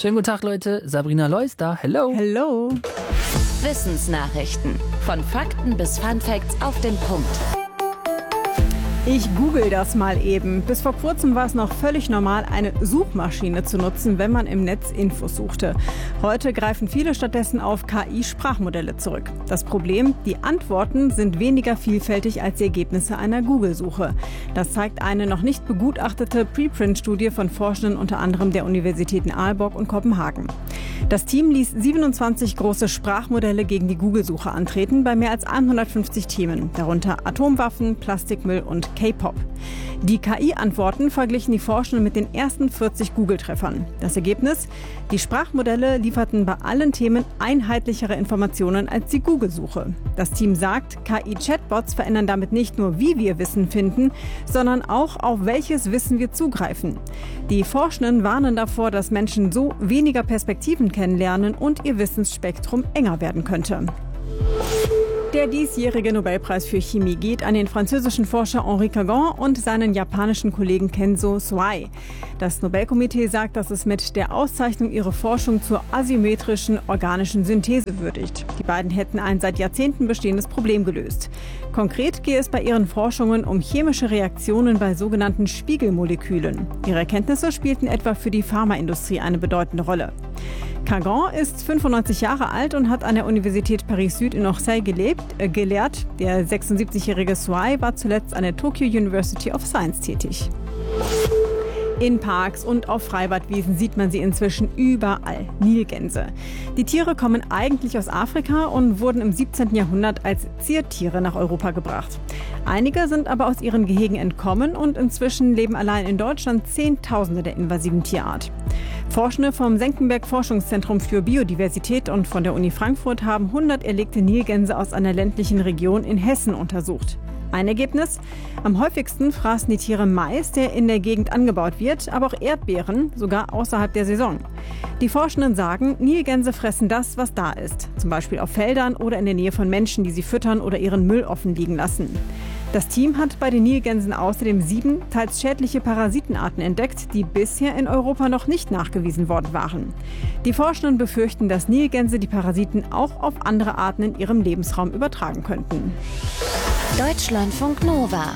Schönen guten Tag, Leute. Sabrina Lois da. Hello. Hello. Wissensnachrichten. Von Fakten bis Funfacts auf den Punkt. Ich google das mal eben. Bis vor kurzem war es noch völlig normal, eine Suchmaschine zu nutzen, wenn man im Netz Infos suchte. Heute greifen viele stattdessen auf KI-Sprachmodelle zurück. Das Problem, die Antworten sind weniger vielfältig als die Ergebnisse einer Google-Suche. Das zeigt eine noch nicht begutachtete Preprint-Studie von Forschenden unter anderem der Universitäten Aalborg und Kopenhagen. Das Team ließ 27 große Sprachmodelle gegen die Google-Suche antreten, bei mehr als 150 Themen, darunter Atomwaffen, Plastikmüll und K-Pop. Die KI-Antworten verglichen die Forschenden mit den ersten 40 Google-Treffern. Das Ergebnis? Die Sprachmodelle lieferten bei allen Themen einheitlichere Informationen als die Google-Suche. Das Team sagt, KI-Chatbots verändern damit nicht nur, wie wir Wissen finden, sondern auch, auf welches Wissen wir zugreifen. Die Forschenden warnen davor, dass Menschen so weniger Perspektiven kennenlernen und ihr Wissensspektrum enger werden könnte. Der diesjährige Nobelpreis für Chemie geht an den französischen Forscher Henri Cagon und seinen japanischen Kollegen Kenzo Suai. Das Nobelkomitee sagt, dass es mit der Auszeichnung ihre Forschung zur asymmetrischen organischen Synthese würdigt. Die beiden hätten ein seit Jahrzehnten bestehendes Problem gelöst. Konkret gehe es bei ihren Forschungen um chemische Reaktionen bei sogenannten Spiegelmolekülen. Ihre Erkenntnisse spielten etwa für die Pharmaindustrie eine bedeutende Rolle. Cagon ist 95 Jahre alt und hat an der Universität Paris-Süd in Orsay gelehrt. Der 76-jährige Suai war zuletzt an der Tokyo University of Science tätig. In Parks und auf Freibadwiesen sieht man sie inzwischen überall. Nilgänse. Die Tiere kommen eigentlich aus Afrika und wurden im 17. Jahrhundert als Ziertiere nach Europa gebracht. Einige sind aber aus ihren Gehegen entkommen und inzwischen leben allein in Deutschland Zehntausende der invasiven Tierart. Forschende vom Senckenberg Forschungszentrum für Biodiversität und von der Uni Frankfurt haben 100 erlegte Nilgänse aus einer ländlichen Region in Hessen untersucht. Ein Ergebnis? Am häufigsten fraßen die Tiere Mais, der in der Gegend angebaut wird, aber auch Erdbeeren, sogar außerhalb der Saison. Die Forschenden sagen, Nilgänse fressen das, was da ist, zum Beispiel auf Feldern oder in der Nähe von Menschen, die sie füttern oder ihren Müll offen liegen lassen. Das Team hat bei den Nilgänsen außerdem 7 teils schädliche Parasitenarten entdeckt, die bisher in Europa noch nicht nachgewiesen worden waren. Die Forschenden befürchten, dass Nilgänse die Parasiten auch auf andere Arten in ihrem Lebensraum übertragen könnten. Deutschlandfunk Nova